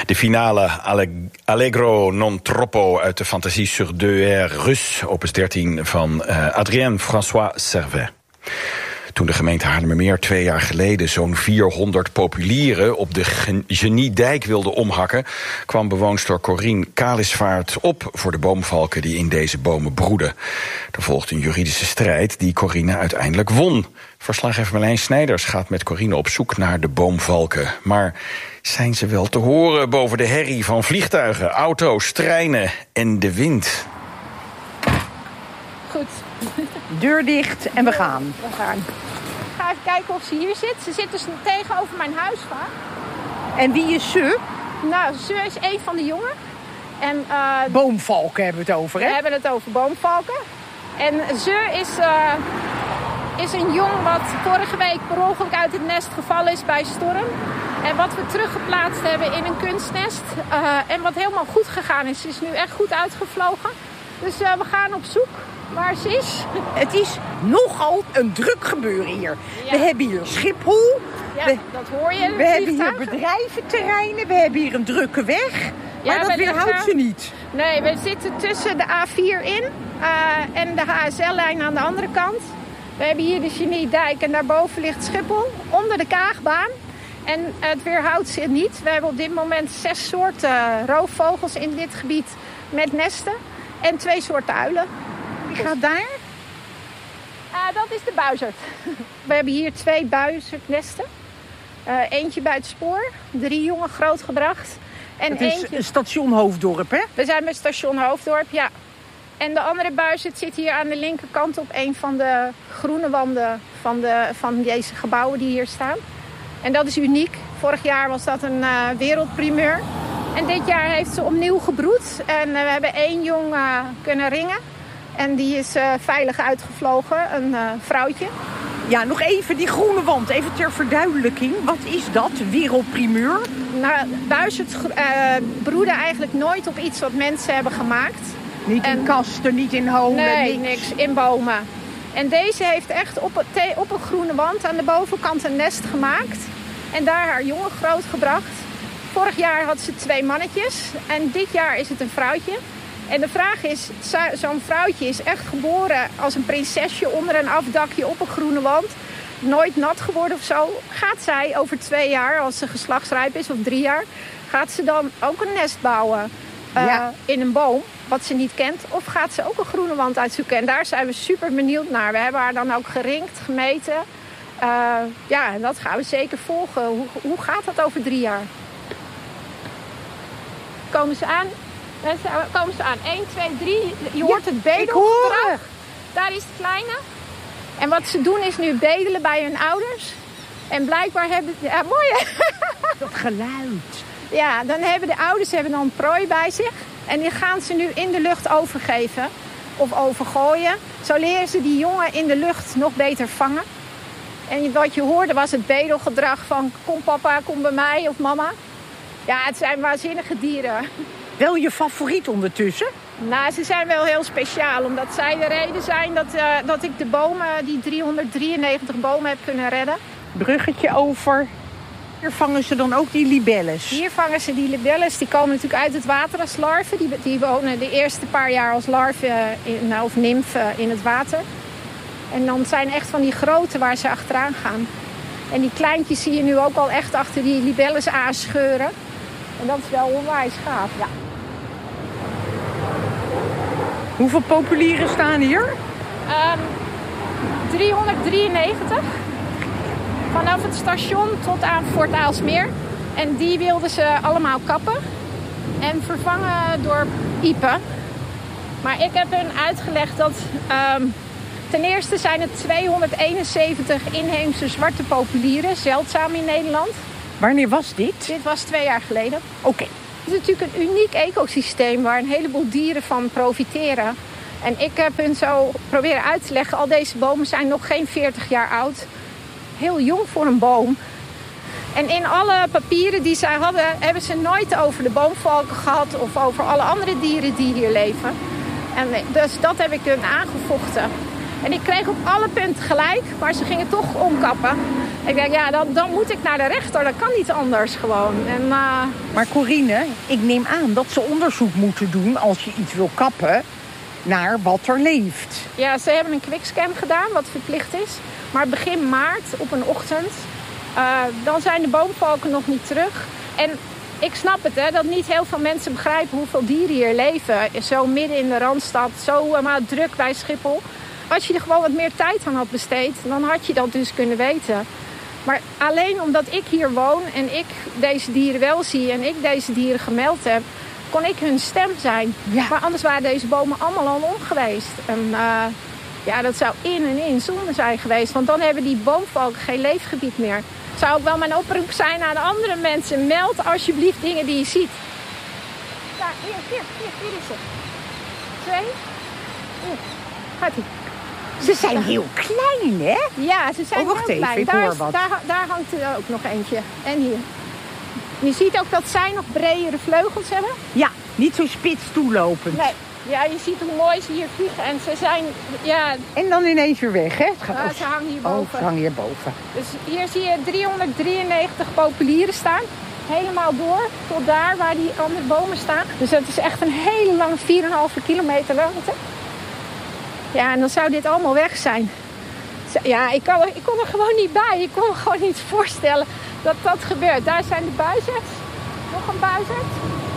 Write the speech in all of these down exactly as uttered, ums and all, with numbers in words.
De finale Allegro non troppo uit de fantasie sur deux airs Rus, opus dertien van uh, Adrien François Servet. Toen de gemeente Haarlemmermeer twee jaar geleden zo'n vierhonderd populieren op de Geniedijk wilde omhakken, kwam bewoonster Corien Kalisvaart op voor de boomvalken die in deze bomen broeden. Er volgde een juridische strijd die Corine uiteindelijk won. Verslaggever Marlijn Snijders gaat met Corine op zoek naar de boomvalken. Maar zijn ze wel te horen boven de herrie van vliegtuigen, auto's, treinen en de wind? Goed. Deur dicht en we gaan. We gaan. Ik ga even kijken of ze hier zit. Ze zit dus tegenover mijn huis vaak. En wie is ze? Nou, ze is een van de jongen. En, uh, boomvalken hebben we het over, hè? We hebben het over boomvalken. En ze is, uh, is een jong wat vorige week per ongeluk uit het nest gevallen is bij storm. En wat we teruggeplaatst hebben in een kunstnest. Uh, en wat helemaal goed gegaan is. Ze is nu echt goed uitgevlogen. Dus uh, we gaan op zoek waar ze is. Het is nogal een druk gebeuren hier. Ja. We hebben hier Schiphol. Ja, we, dat hoor je. We hebben hier bedrijventerreinen. We hebben hier een drukke weg. Maar ja, dat weerhoudt ze niet. Nee, we zitten tussen de A vier in uh, en de H S L-lijn aan de andere kant. We hebben hier de Geniedijk en daarboven ligt Schiphol. Onder de Kaagbaan. En het weerhoudt ze niet. We hebben op dit moment zes soorten roofvogels in dit gebied met nesten. En twee soorten uilen. Wie gaat daar? Uh, dat is de buizerd. We hebben hier twee buizerdnesten. Uh, eentje bij het spoor. Drie jongen grootgebracht. En het is eentje... station Hoofddorp, hè? We zijn bij station Hoofddorp, ja. En de andere buizerd zit hier aan de linkerkant op een van de groene wanden van, de, van deze gebouwen die hier staan. En dat is uniek. Vorig jaar was dat een uh, wereldprimeur. En dit jaar heeft ze opnieuw gebroed. En uh, we hebben één jong uh, kunnen ringen. En die is uh, veilig uitgevlogen, een uh, vrouwtje. Ja, nog even die groene wand, even ter verduidelijking. Wat is dat, wereldprimeur? Nou, buizerds uh, broeden eigenlijk nooit op iets wat mensen hebben gemaakt. Niet in en, kasten, niet in holen, nee, niks. niks, in bomen. En deze heeft echt op, op een groene wand aan de bovenkant een nest gemaakt. En daar haar jongen grootgebracht. Vorig jaar had ze twee mannetjes en dit jaar is het een vrouwtje. En de vraag is, zo'n vrouwtje is echt geboren als een prinsesje onder een afdakje op een groene wand. Nooit nat geworden of zo. Gaat zij over twee jaar, als ze geslachtsrijp is, of drie jaar, gaat ze dan ook een nest bouwen uh, ja. in een boom, wat ze niet kent? Of gaat ze ook een groene wand uitzoeken? En daar zijn we super benieuwd naar. We hebben haar dan ook geringd, gemeten. Uh, ja, en dat gaan we zeker volgen. Hoe, hoe gaat dat over drie jaar? Komen ze aan? Mensen, komen ze aan. één, twee, drie. Je hoort ja, het bedelgedrag. Daar is het kleine. En wat ze doen is nu bedelen bij hun ouders. En blijkbaar hebben... Ja, mooi hè? Dat geluid. Ja, dan hebben de ouders hebben dan prooi bij zich. En die gaan ze nu in de lucht overgeven. Of overgooien. Zo leren ze die jongen in de lucht nog beter vangen. En wat je hoorde was het bedelgedrag van... Kom papa, kom bij mij of mama. Ja, het zijn waanzinnige dieren. Wel je favoriet ondertussen? Nou, ze zijn wel heel speciaal. Omdat zij de reden zijn dat, uh, dat ik de bomen, die driehonderddrieënnegentig bomen heb kunnen redden. Bruggetje over. Hier vangen ze dan ook die libelles? Hier vangen ze die libelles. Die komen natuurlijk uit het water als larven. Die, die wonen de eerste paar jaar als larven in, of nymfen in het water. En dan zijn echt van die grote waar ze achteraan gaan. En die kleintjes zie je nu ook al echt achter die libelles aanscheuren. En dat is wel onwijs gaaf, ja. Hoeveel populieren staan hier? Um, driehonderddrieënnegentig. Vanaf het station tot aan Fort Aalsmeer. En die wilden ze allemaal kappen. En vervangen door iepen. Maar ik heb hun uitgelegd dat... Um, ten eerste zijn het tweehonderdeenenzeventig inheemse zwarte populieren. Zeldzaam in Nederland. Wanneer was dit? Dit was twee jaar geleden. Oké. Okay. Het is natuurlijk een uniek ecosysteem waar een heleboel dieren van profiteren. En ik heb hun zo proberen uit te leggen. Al deze bomen zijn nog geen veertig jaar oud. Heel jong voor een boom. En in alle papieren die zij hadden, hebben ze nooit over de boomvalken gehad of over alle andere dieren die hier leven. En dus dat heb ik hun aangevochten. En ik kreeg op alle punten gelijk, maar ze gingen toch omkappen. Ik denk, ja, dan, dan moet ik naar de rechter. Dat kan niet anders gewoon. En, uh... Maar Corine, ik neem aan dat ze onderzoek moeten doen als je iets wil kappen naar wat er leeft. Ja, ze hebben een quickscan gedaan, wat verplicht is. Maar begin maart, op een ochtend, uh, dan zijn de boomvalken nog niet terug. En ik snap het, hè, dat niet heel veel mensen begrijpen hoeveel dieren hier leven. Zo midden in de Randstad, zo uh, maar druk bij Schiphol. Als je er gewoon wat meer tijd aan had besteed, dan had je dat dus kunnen weten. Maar alleen omdat ik hier woon en ik deze dieren wel zie en ik deze dieren gemeld heb, kon ik hun stem zijn. Ja. Maar anders waren deze bomen allemaal al om geweest. En uh, ja, dat zou in en in zonde zijn geweest. Want dan hebben die boomvalken geen leefgebied meer. Het zou ook wel mijn oproep zijn aan andere mensen. Meld alsjeblieft dingen die je ziet. Ja, hier, hier, hier, hier is het. Twee. Hier, gaat ie. Ze zijn heel klein, hè? Ja, ze zijn oh, wacht heel even, klein. ik Daar, hoor is, wat. daar, daar hangt er ook nog eentje. En hier. Je ziet ook dat zij nog bredere vleugels hebben. Ja, niet zo spits toelopend. Nee. Ja, je ziet hoe mooi ze hier vliegen. En ze zijn, ja... En dan ineens weer weg, hè? Het gaat ja, ze hangen hierboven. Oh, ze hangen hierboven. Dus hier zie je driehonderddrieënnegentig populieren staan. Helemaal door, tot daar waar die andere bomen staan. Dus dat is echt een hele lange vier komma vijf kilometer lengte. Ja, en dan zou dit allemaal weg zijn. Ja, ik, kan er, ik kon er gewoon niet bij. Ik kon me gewoon niet voorstellen dat dat gebeurt. Daar zijn de buizerds. Nog een buizerd.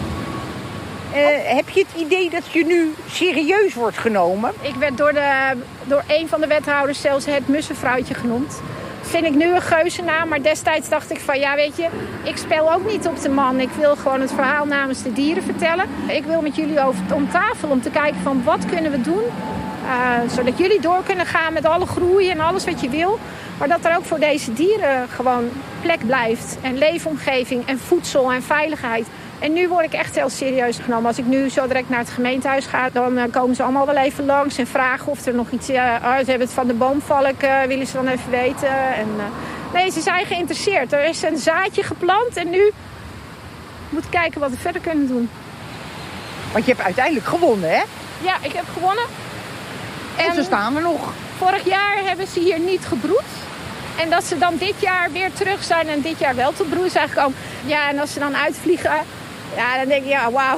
Uh, heb je het idee dat je nu serieus wordt genomen? Ik werd door, de, door een van de wethouders zelfs het mussenvrouwtje genoemd. Vind ik nu een geuzennaam, maar destijds dacht ik van ja, weet je, ik speel ook niet op de man. Ik wil gewoon het verhaal namens de dieren vertellen. Ik wil met jullie over om tafel om te kijken van wat kunnen we doen. Uh, zodat jullie door kunnen gaan met alle groei en alles wat je wil. Maar dat er ook voor deze dieren gewoon plek blijft. En leefomgeving en voedsel en veiligheid. En nu word ik echt heel serieus genomen. Als ik nu zo direct naar het gemeentehuis ga, dan uh, komen ze allemaal wel even langs en vragen of er nog iets... Uh, oh, ze hebben het van de boomvalk, uh, willen ze dan even weten. En, uh, nee, ze zijn geïnteresseerd. Er is een zaadje geplant en nu moet ik kijken wat we verder kunnen doen. Want je hebt uiteindelijk gewonnen, hè? Ja, ik heb gewonnen. En, en ze staan er nog. Vorig jaar hebben ze hier niet gebroed. En dat ze dan dit jaar weer terug zijn en dit jaar wel tot broed zijn gekomen. Ja, en als ze dan uitvliegen, ja, dan denk ik, ja, wauw.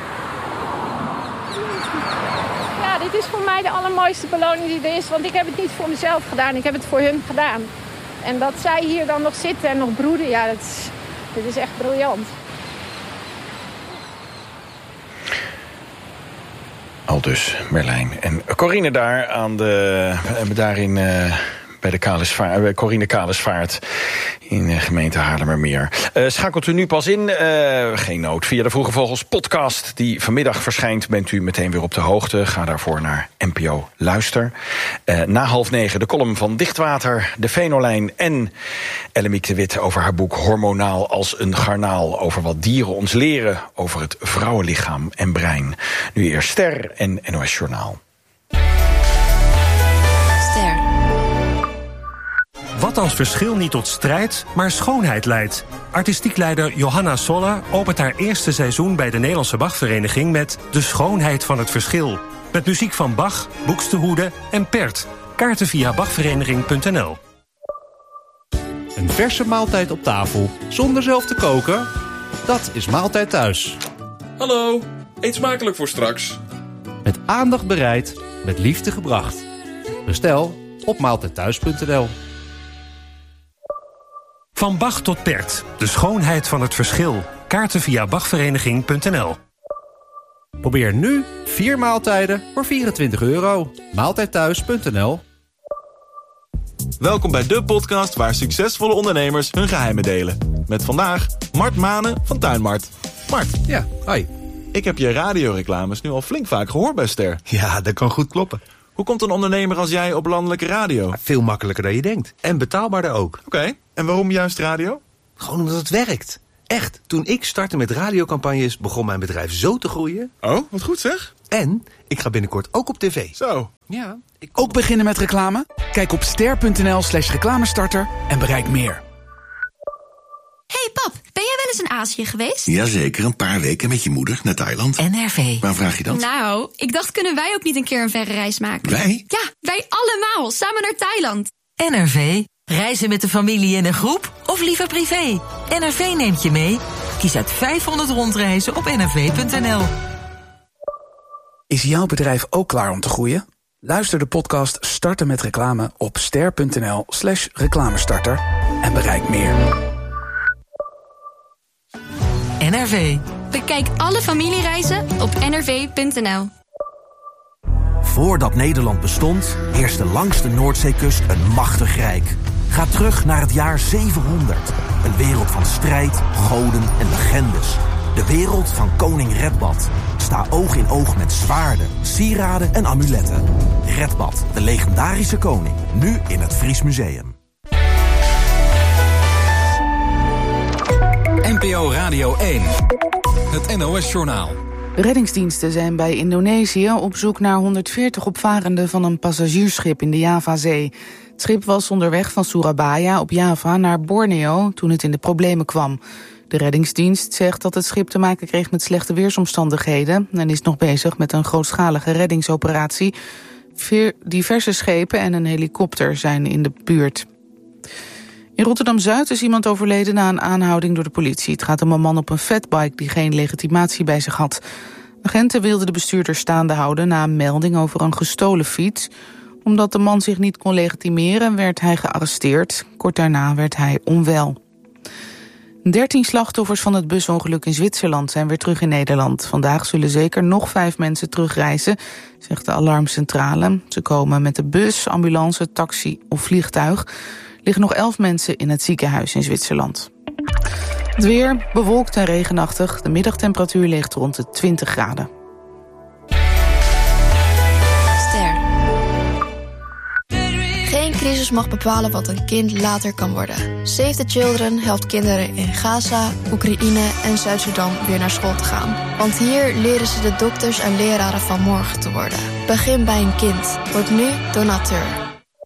Ja, dit is voor mij de allermooiste beloning die er is. Want ik heb het niet voor mezelf gedaan, ik heb het voor hun gedaan. En dat zij hier dan nog zitten en nog broeden, ja, dat is, dit is echt briljant. Aldus Merlijn en Corine daar aan de, daarin uh, bij de Kalesvaart, bij Corine Kalesvaart in de gemeente Haarlemmermeer. Uh, schakelt u nu pas in, uh, geen nood, via de Vroege Vogels podcast die vanmiddag verschijnt, bent u meteen weer op de hoogte. Ga daarvoor naar N P O Luister. Uh, na half negen de column van Dichtwater, de Venolijn en Ellemiek de Wit over haar boek Hormonaal als een garnaal, over wat dieren ons leren over het vrouwenlichaam en brein. Nu eerst Ster en N O S Journaal. Ster. Wat als verschil niet tot strijd, maar schoonheid leidt? Artistiek leider Johanna Solla opent haar eerste seizoen bij de Nederlandse Bachvereniging met De Schoonheid van het Verschil. Met muziek van Bach, Buxtehude en Pert. Kaarten via bachvereniging punt n l. Een verse maaltijd op tafel, zonder zelf te koken? Dat is Maaltijd Thuis. Hallo, eet smakelijk voor straks. Met aandacht bereid, met liefde gebracht. Bestel op maaltijdthuis punt n l. Van Bach tot Pert, de schoonheid van het verschil. Kaarten via bachvereniging punt n l. Probeer nu vier maaltijden voor vierentwintig euro. maaltijdthuis punt n l. Welkom bij de podcast waar succesvolle ondernemers hun geheimen delen. Met vandaag Mart Manen van Tuinmart. Mart. Ja, hoi. Ik heb je radioreclames nu al flink vaak gehoord bij Ster. Ja, dat kan goed kloppen. Hoe komt een ondernemer als jij op landelijke radio? Veel makkelijker dan je denkt. En betaalbaarder ook. Oké, okay. En waarom juist radio? Gewoon omdat het werkt. Echt, toen ik startte met radiocampagnes begon mijn bedrijf zo te groeien. Oh, wat goed zeg. En ik ga binnenkort ook op tv. Zo. Ja. Ik... Ook beginnen met reclame? Kijk op ster punt n l slash reclamestarter en bereik meer. Hey pap, ben jij wel eens in Azië geweest? Jazeker, een paar weken met je moeder naar Thailand. N R V. Waarom vraag je dat? Nou, ik dacht, kunnen wij ook niet een keer een verre reis maken? Wij? Ja, wij allemaal, samen naar Thailand. N R V. Reizen met de familie in een groep of liever privé? N R V neemt je mee. Kies uit vijfhonderd rondreizen op n r v punt n l. Is jouw bedrijf ook klaar om te groeien? Luister de podcast Starten met Reclame op ster.nl slash reclamestarter en bereik meer. N R V. Bekijk alle familiereizen op n r v punt n l. Voordat Nederland bestond, heerste langs de Noordzeekust een machtig rijk. Ga terug naar het jaar zevenhonderd. Een wereld van strijd, goden en legendes. De wereld van koning Redbad. Sta oog in oog met zwaarden, sieraden en amuletten. Redbad, de legendarische koning. Nu in het Fries Museum. N P O Radio één. Het N O S-journaal. Reddingsdiensten zijn bij Indonesië op zoek naar honderdveertig opvarenden van een passagiersschip in de Javazee. Het schip was onderweg van Surabaya op Java naar Borneo toen het in de problemen kwam. De reddingsdienst zegt dat het schip te maken kreeg met slechte weersomstandigheden en is nog bezig met een grootschalige reddingsoperatie. Diverse schepen en een helikopter zijn in de buurt. In Rotterdam-Zuid is iemand overleden na een aanhouding door de politie. Het gaat om een man op een fatbike die geen legitimatie bij zich had. Agenten wilden de bestuurder staande houden na een melding over een gestolen fiets. Omdat de man zich niet kon legitimeren werd hij gearresteerd. Kort daarna werd hij onwel. Dertien slachtoffers van het busongeluk in Zwitserland zijn weer terug in Nederland. Vandaag zullen zeker nog vijf mensen terugreizen, zegt de alarmcentrale. Ze komen met de bus, ambulance, taxi of vliegtuig. Er liggen nog elf mensen in het ziekenhuis in Zwitserland. Het weer bewolkt en regenachtig. De middagtemperatuur ligt rond de twintig graden. Ster. Geen crisis mag bepalen wat een kind later kan worden. Save the Children helpt kinderen in Gaza, Oekraïne en Zuid-Sudan weer naar school te gaan. Want hier leren ze de dokters en leraren van morgen te worden. Begin bij een kind. Word nu donateur.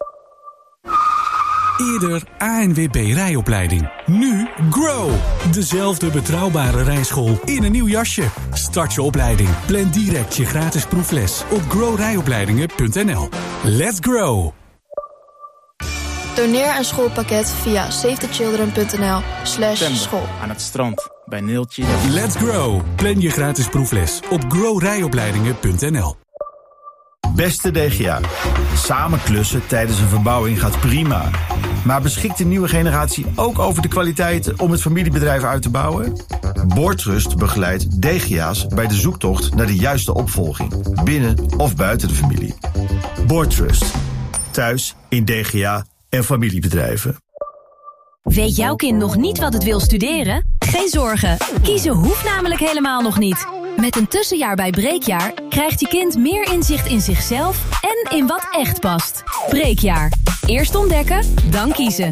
Eerder A N W B rijopleiding. Nu Grow. Dezelfde betrouwbare rijschool in een nieuw jasje. Start je opleiding. Plan direct je gratis proefles op grow rijopleidingen punt n l. Let's grow. Doneer een schoolpakket via save the children punt n l slash school. Aan het strand bij Neeltje. Let's grow. Plan je gratis proefles op grow rijopleidingen punt n l. Beste D G A, samen klussen tijdens een verbouwing gaat prima. Maar beschikt de nieuwe generatie ook over de kwaliteiten om het familiebedrijf uit te bouwen? Boortrust begeleidt D G A's bij de zoektocht naar de juiste opvolging, binnen of buiten de familie. Boortrust, thuis in D G A en familiebedrijven. Weet jouw kind nog niet wat het wil studeren? Geen zorgen, kiezen hoeft namelijk helemaal nog niet. Met een tussenjaar bij Breekjaar krijgt je kind meer inzicht in zichzelf en in wat echt past. Breekjaar. Eerst ontdekken, dan kiezen.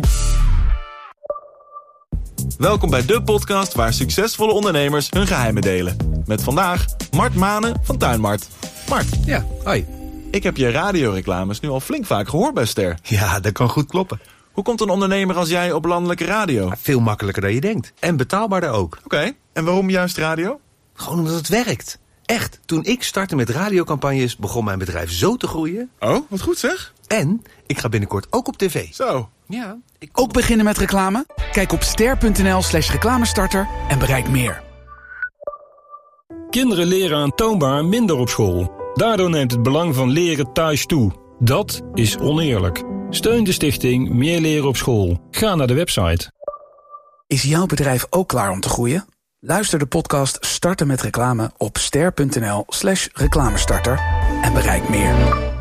Welkom bij de podcast waar succesvolle ondernemers hun geheimen delen. Met vandaag Mart Manen van Tuinmart. Mart. Ja, hoi. Ik heb je radioreclames nu al flink vaak gehoord bij Ster. Ja, dat kan goed kloppen. Hoe komt een ondernemer als jij op landelijke radio? Ja, veel makkelijker dan je denkt. En betaalbaarder ook. Oké, okay. En waarom juist radio? Gewoon omdat het werkt. Echt, toen ik startte met radiocampagnes begon mijn bedrijf zo te groeien. Oh, wat goed zeg. En ik ga binnenkort ook op tv. Zo. Ja. Ik... Ook beginnen met reclame? Kijk op ster.nl slash reclamestarter en bereik meer. Kinderen leren aantoonbaar minder op school. Daardoor neemt het belang van leren thuis toe. Dat is oneerlijk. Steun de stichting Meer Leren op School. Ga naar de website. Is jouw bedrijf ook klaar om te groeien? Luister de podcast Starten met Reclame op ster.nl slash reclamestarter en bereik meer.